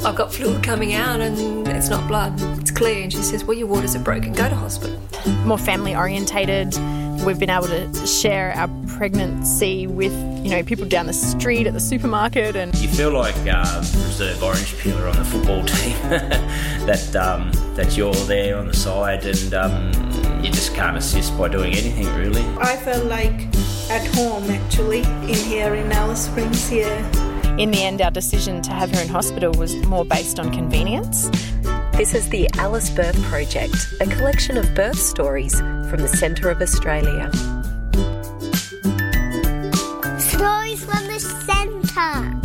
I've got fluid coming out and it's not blood, it's clear. And she says, well, your waters are broken, go to hospital. More family orientated. We've been able to share our pregnancy with, people down the street at the supermarket. And you feel like reserve orange peeler on the football team, that you're there on the side and you just can't assist by doing anything, really. I felt like at home, actually, in here in Alice Springs, yeah. In the end, our decision to have her in hospital was more based on convenience. This is the Alice Birth Project, a collection of birth stories from the centre of Australia. Stories from the centre.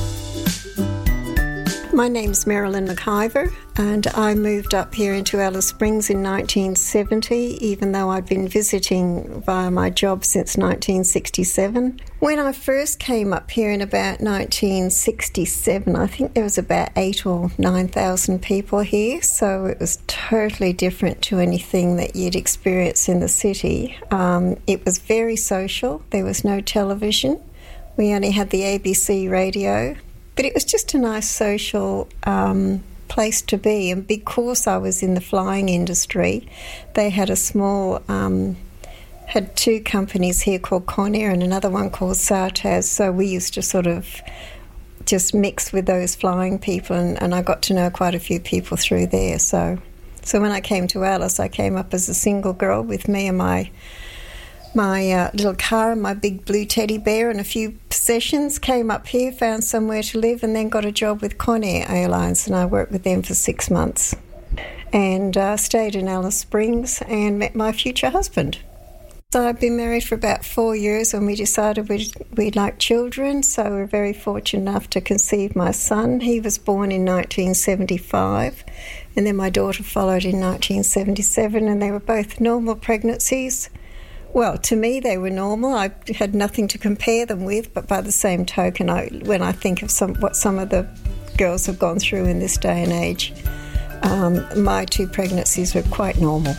My name's Marilyn McIver, and I moved up here into Alice Springs in 1970, even though I'd been visiting via my job since 1967. When I first came up here in about 1967, I think there was about 8,000 or 9,000 people here, so it was totally different to anything that you'd experience in the city. It was very social. There was no television. We only had the ABC radio. But it was just a nice social place to be. And because I was in the flying industry, they had a small, had two companies here called Conair and another one called Sartaz. So we used to sort of just mix with those flying people, and I got to know quite a few people through there. So when I came to Alice, I came up as a single girl with me and my little car and my big blue teddy bear and a few possessions, came up here, found somewhere to live, and then got a job with Conair Airlines, and I worked with them for 6 months and stayed in Alice Springs and met my future husband. So I've been married for about 4 years and we decided we'd like children, so we're very fortunate enough to conceive my son. He was born in 1975 and then my daughter followed in 1977, and they were both normal pregnancies. Well, to me, they were normal. I had nothing to compare them with, but by the same token, when I think of what some of the girls have gone through in this day and age, my two pregnancies were quite normal.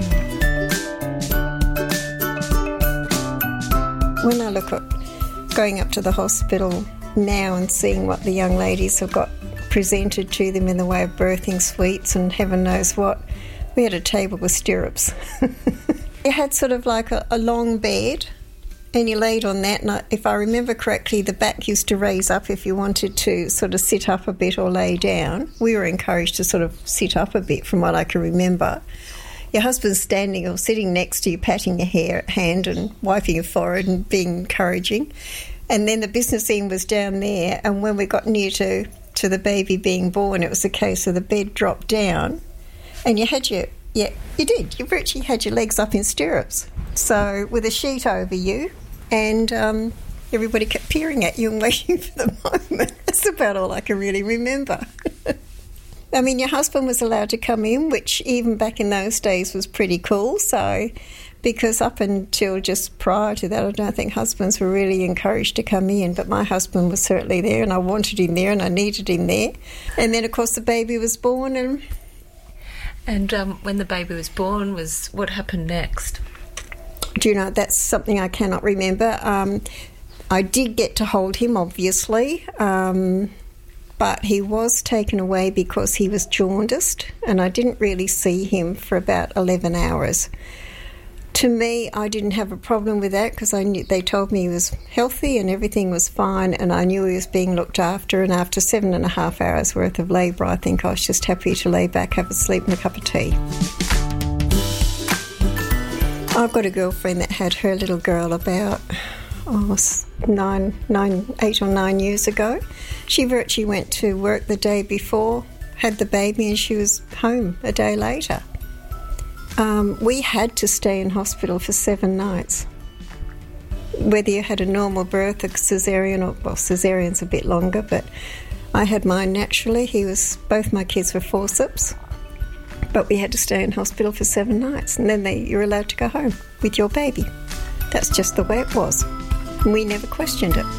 When I look at going up to the hospital now and seeing what the young ladies have got presented to them in the way of birthing suites and heaven knows what, we had a table with stirrups. You had sort of like a long bed and you laid on that, and if I remember correctly, the back used to raise up if you wanted to sort of sit up a bit or lay down. We were encouraged to sort of sit up a bit from what I can remember. Your husband's standing or sitting next to you, patting your hand and wiping your forehead and being encouraging. And then the business end was down there, and when we got near to the baby being born, it was a case of the bed dropped down and you had your... Yeah, you did. You virtually had your legs up in stirrups. So with a sheet over you, and everybody kept peering at you and waiting for the moment. That's about all I can really remember. I mean, your husband was allowed to come in, which even back in those days was pretty cool. So, because up until just prior to that, I don't think husbands were really encouraged to come in. But my husband was certainly there, and I wanted him there, and I needed him there. And then, of course, the baby was born, And when the baby was born, what happened next? Do you know, that's something I cannot remember. I did get to hold him, obviously, but he was taken away because he was jaundiced, and I didn't really see him for about 11 hours. To me, I didn't have a problem with that because they told me he was healthy and everything was fine, and I knew he was being looked after, and after 7.5 hours worth of labour, I think I was just happy to lay back, have a sleep and a cup of tea. I've got a girlfriend that had her little girl about 8 or 9 years ago. She virtually went to work the day before, had the baby, and she was home a day later. We had to stay in hospital for 7 nights. Whether you had a normal birth, a caesarean, caesarean's a bit longer, but I had mine naturally. Both my kids were forceps, but we had to stay in hospital for 7 nights, and then you're allowed to go home with your baby. That's just the way it was. We never questioned it.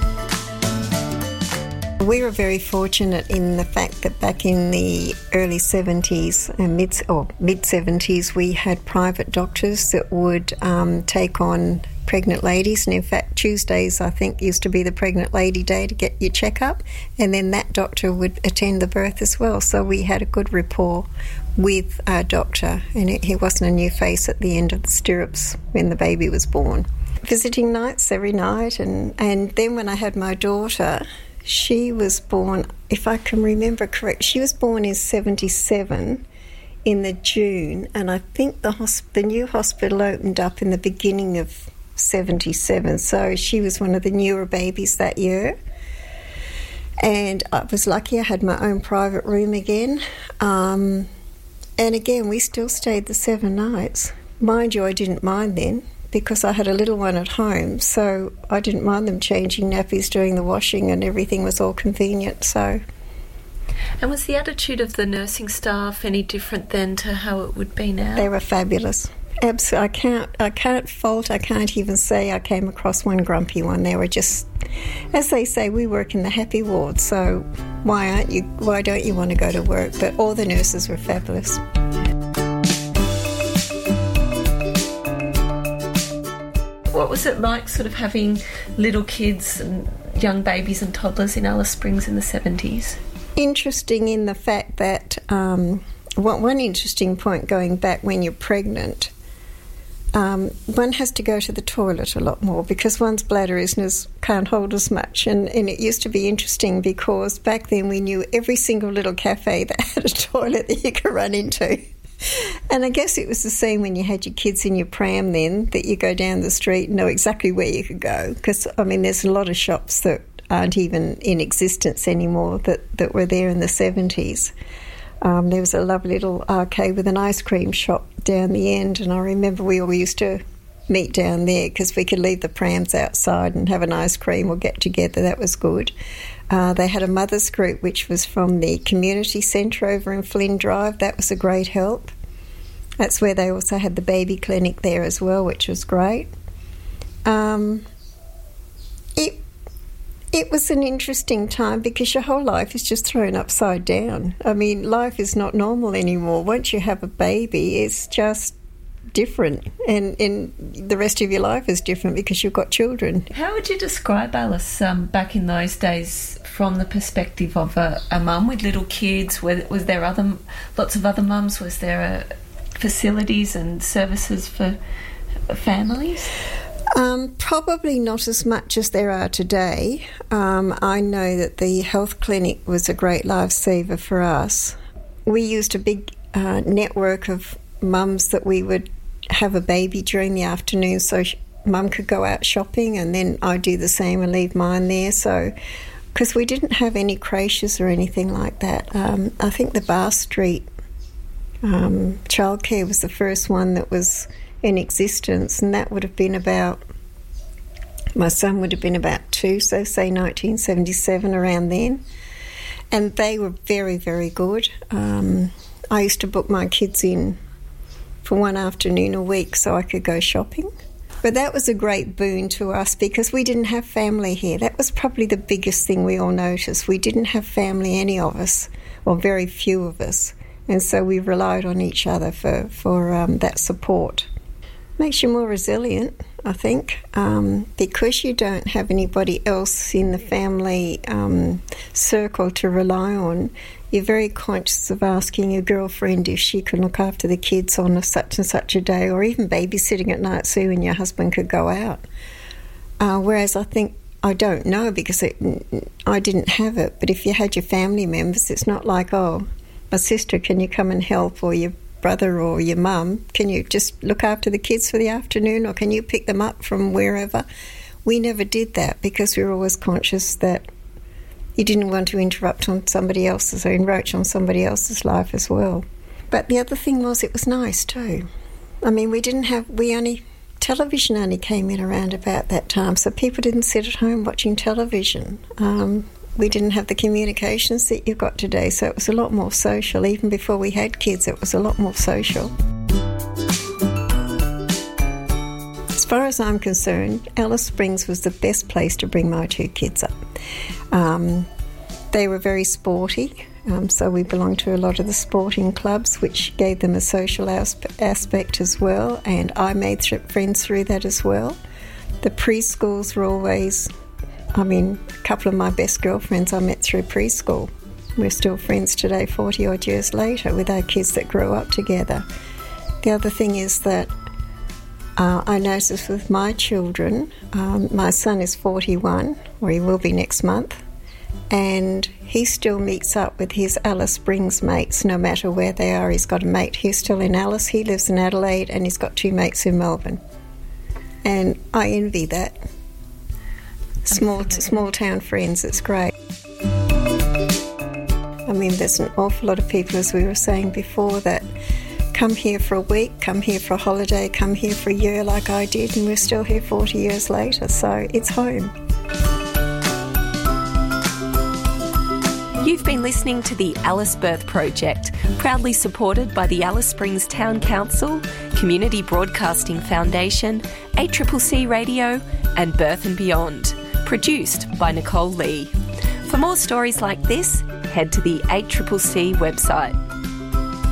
We were very fortunate in the fact that back in the early 70s and mid-70s, we had private doctors that would take on pregnant ladies, and in fact Tuesdays I think used to be the pregnant lady day to get your checkup, and then that doctor would attend the birth as well. So we had a good rapport with our doctor, and he wasn't a new face at the end of the stirrups when the baby was born. Visiting nights every night, and then when I had my daughter, she was born, if I can remember correct, she was born in 77 in the June, and I think the new hospital opened up in the beginning of 77, so she was one of the newer babies that year. And I was lucky I had my own private room again. And again, we still stayed the 7 nights. Mind you, I didn't mind then because I had a little one at home, so I didn't mind them changing nappies, doing the washing, and everything was all convenient, so... And was the attitude of the nursing staff any different then to how it would be now? They were fabulous. Absolutely. I can't even say I came across one grumpy one. They were just, as they say, we work in the happy ward, so why don't you want to go to work? But all the nurses were fabulous. What was it like sort of having little kids and young babies and toddlers in Alice Springs in the 70s? Interesting in the fact that one interesting point going back when you're pregnant, one has to go to the toilet a lot more because one's bladder can't hold as much. And it used to be interesting because back then we knew every single little cafe that had a toilet that you could run into. And I guess it was the same when you had your kids in your pram then, that you go down the street and know exactly where you could go. Because, I mean, there's a lot of shops that aren't even in existence anymore that were there in the 70s. There was a lovely little arcade with an ice cream shop down the end, and I remember we all used to meet down there because we could leave the prams outside and have an ice cream or get together. That was good. They had a mothers group which was from the community centre over in Flynn Drive. That was a great help. That's where they also had the baby clinic there as well, which was great. It was an interesting time because your whole life is just thrown upside down. I mean, life is not normal anymore. Once you have a baby, it's just different, and the rest of your life is different because you've got children. How would you describe Alice back in those days from the perspective of a mum with little kids? Was there lots of other mums? Was there facilities and services for families? Probably not as much as there are today. I know that the health clinic was a great lifesaver for us. We used a big network of mums that we would have a baby during the afternoon so mum could go out shopping, and then I'd do the same and leave mine there. So, because we didn't have any creches or anything like that. I think the Bar Street childcare was the first one that was in existence, and that would have been my son would have been about 2, so say 1977, around then. And they were very, very good. I used to book my kids in for one afternoon a week so I could go shopping. But that was a great boon to us because we didn't have family here. That was probably the biggest thing we all noticed. We didn't have family, any of us, or very few of us. And so we relied on each other for that support. Makes you more resilient, I think, because you don't have anybody else in the family circle to rely on. You're very conscious of asking your girlfriend if she can look after the kids on such and such a day, or even babysitting at night so when your husband could go out. Whereas I don't know because I didn't have it, but if you had your family members, it's not like, oh, my sister, can you come and help, or your brother or your mum, can you just look after the kids for the afternoon, or can you pick them up from wherever? We never did that because we were always conscious that you didn't want to interrupt on somebody else's or encroach on somebody else's life as well. But the other thing was, it was nice too. I mean, television only came in around about that time, so people didn't sit at home watching television. We didn't have the communications that you've got today, so it was a lot more social. Even before we had kids, it was a lot more social. As far as I'm concerned, Alice Springs was the best place to bring my 2 kids up. They were very sporty, so we belonged to a lot of the sporting clubs, which gave them a social aspect as well, and I made friends through that as well. The preschools were always, a couple of my best girlfriends I met through preschool. We're still friends today, 40 odd years later, with our kids that grew up together. The other thing is that I noticed with my children, my son is 41, or he will be next month, and he still meets up with his Alice Springs mates no matter where they are. He's got a mate here still in Alice, he lives in Adelaide, and he's got 2 mates in Melbourne. And I envy that. Small town friends, it's great. There's an awful lot of people, as we were saying before, that come here for a week, come here for a holiday, come here for a year like I did, and we're still here 40 years later, so it's home. You've been listening to the Alice Birth Project, proudly supported by the Alice Springs Town Council, Community Broadcasting Foundation, ACCC Radio and Birth and Beyond. Produced by Nicole Lee. For more stories like this, head to the ACCC website.